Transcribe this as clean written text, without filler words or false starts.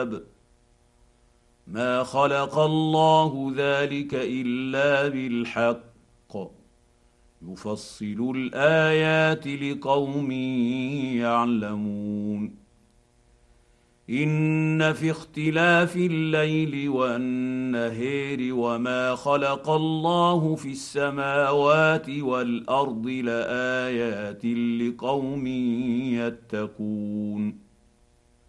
ما خلق الله ذلك الا بالحق يفصل الايات لقوم يعلمون. ان في اختلاف الليل والنهار وما خلق الله في السماوات والارض لايات لقوم يتقون.